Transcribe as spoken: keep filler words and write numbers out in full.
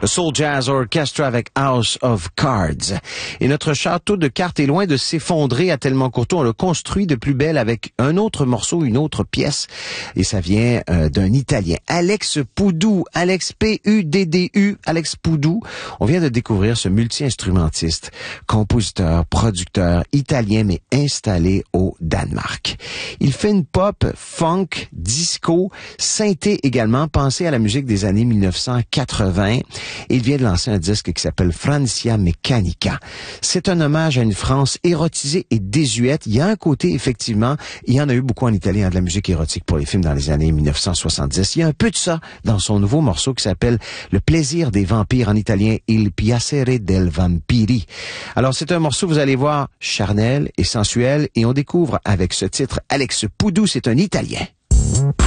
Le Soul Jazz Orchestra avec House of Cards. Et notre château de cartes est loin de s'effondrer à Tellement Courtois. On le construit de plus belle avec un autre morceau, une autre pièce. Et ça vient euh, d'un Italien, Alex Pudu. Alex P U D D U, Alex Pudu. On vient de découvrir ce multi-instrumentiste, compositeur, producteur italien, mais installé au Danemark. Il fait une pop, funk, disco, synthé également, pensé à la musique des années mille neuf cent quatre-vingts. Il vient de lancer un disque qui s'appelle Francia Meccanica. C'est un hommage à une France érotisée et désuète. Il y a un côté, effectivement, il y en a eu beaucoup en Italie, hein, de la musique érotique pour les films dans les années mille neuf cent soixante-dix. Il y a un peu de ça dans son nouveau morceau qui s'appelle Le plaisir des vampires, en italien Il piacere del vampiri. Alors c'est un morceau, vous allez voir, charnel et sensuel, et on découvre avec ce titre Alex Pudu, c'est un Italien.